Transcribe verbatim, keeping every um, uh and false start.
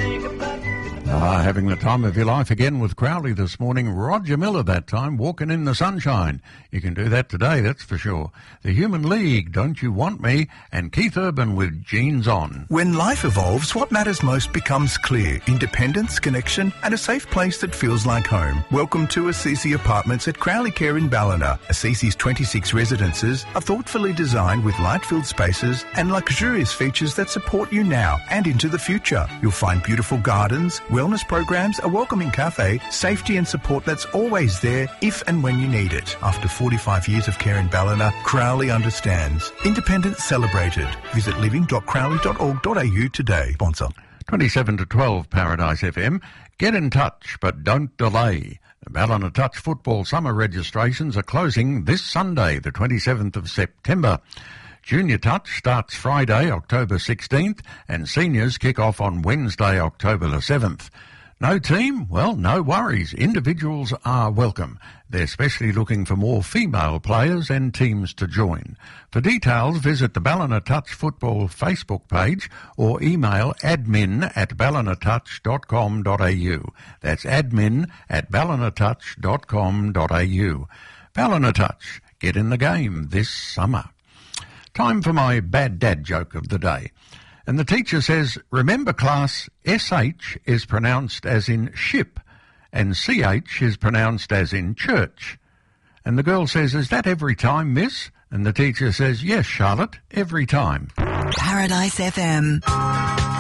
Ah, having the time of your life again with Crowley this morning. Roger Miller that time, walking in the sunshine. You can do that today, that's for sure. The Human League, Don't You Want Me, and Keith Urban with Jeans On. When life evolves, what matters most becomes clear. Independence, connection, and a safe place that feels like home. Welcome to Assisi Apartments at Crowley Care in Ballina. Assisi's twenty-six residences are thoughtfully designed with light-filled spaces and luxurious features that support you now and into the future. You'll find beautiful gardens, wellness programs, a welcoming cafe, safety and support that's always there if and when you need it. After forty-five years of care in Ballina, Crowley understands. Independence celebrated. Visit living dot crowley dot org dot a u today. Sponsor. twenty-seven to twelve Paradise F M. Get in touch, but don't delay. The Ballina Touch football summer registrations are closing this Sunday, the twenty-seventh of September. Junior Touch starts Friday, October sixteenth, and seniors kick off on Wednesday, October the seventh. No team? Well, no worries. Individuals are welcome. They're specially looking for more female players and teams to join. For details, visit the Ballina Touch Football Facebook page or email admin at ballinatouch dot com dot a u. That's admin at ballinatouch dot com dot a u. Ballina Touch. Get in the game this summer. Time for my bad dad joke of the day. And the teacher says, remember class, S H is pronounced as in ship and C H is pronounced as in church. And the girl says, is that every time, miss? And the teacher says, yes, Charlotte, every time. Paradise F M.